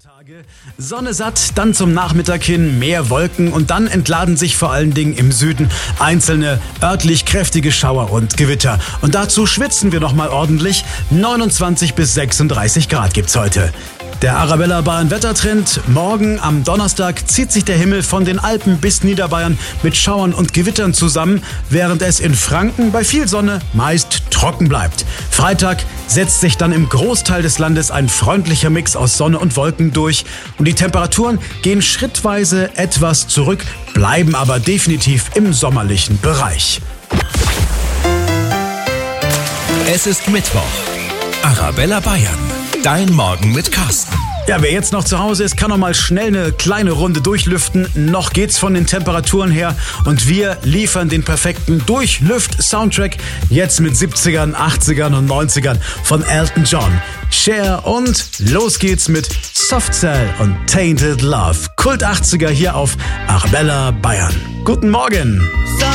Tage. Sonne satt, dann zum Nachmittag hin mehr Wolken und dann entladen sich vor allen Dingen im Süden einzelne örtlich kräftige Schauer und Gewitter. Und dazu schwitzen wir nochmal ordentlich. 29 bis 36 Grad gibt's heute. Der Arabella Bayern Wettertrend. Morgen am Donnerstag zieht sich der Himmel von den Alpen bis Niederbayern mit Schauern und Gewittern zusammen, während es in Franken bei viel Sonne meist trocken bleibt. Freitag setzt sich dann im Großteil des Landes ein freundlicher Mix aus Sonne und Wolken durch und die Temperaturen gehen schrittweise etwas zurück, bleiben aber definitiv im sommerlichen Bereich. Es ist Mittwoch. Arabella Bayern. Dein Morgen mit Carsten. Ja, wer jetzt noch zu Hause ist, kann noch mal schnell eine kleine Runde durchlüften. Noch geht's von den Temperaturen her und wir liefern den perfekten Durchlüft-Soundtrack jetzt mit 70ern, 80ern und 90ern von Elton John. Cher und los geht's mit Soft Cell und Tainted Love. Kult 80er hier auf Arabella Bayern. Guten Morgen!